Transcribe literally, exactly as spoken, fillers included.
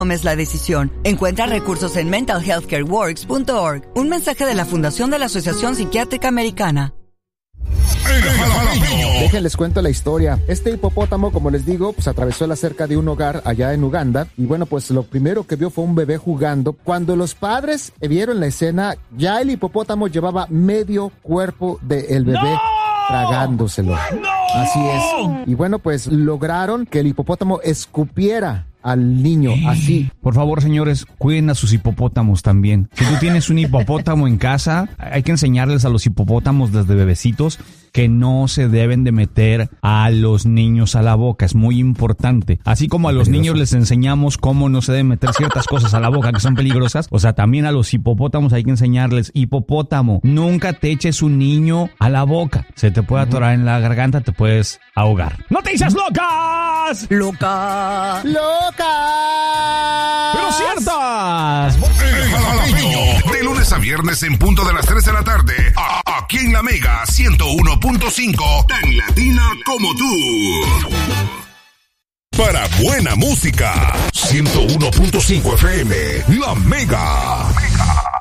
tomes la decisión. Encuentra recursos en mental health care works punto org. Un mensaje de la Fundación de la Asociación Psiquiátrica Americana. Déjenles cuento la historia. Este hipopótamo, como les digo, pues atravesó la cerca de un hogar allá en Uganda. Y bueno, pues lo primero que vio fue un bebé jugando. Cuando los padres vieron la escena, ya el hipopótamo llevaba medio cuerpo del bebé. ¡No! Tragándoselo. ¡No! Así es. Y bueno, pues lograron que el hipopótamo escupiera al niño, así. Por favor, señores, cuiden a sus hipopótamos también. Si tú tienes un hipopótamo en casa, hay que enseñarles a los hipopótamos desde bebecitos que no se deben de meter a los niños a la boca. Es muy importante. Así como a los niños les enseñamos cómo no se deben meter ciertas cosas a la boca que son peligrosas, o sea, también a los hipopótamos hay que enseñarles: hipopótamo, nunca te eches un niño a la boca. Se te puede atorar en la garganta, te puedes ahogar. ¡Noticias locas! ¡Loca! ¡Loca! ¡Pero ciertas! El Jalapeño, de lunes a viernes en punto de las tres de la tarde, a, aquí en La Mega ciento uno punto cinco, tan latina como tú. Para buena música, ciento uno punto cinco F M, La Mega. Mega.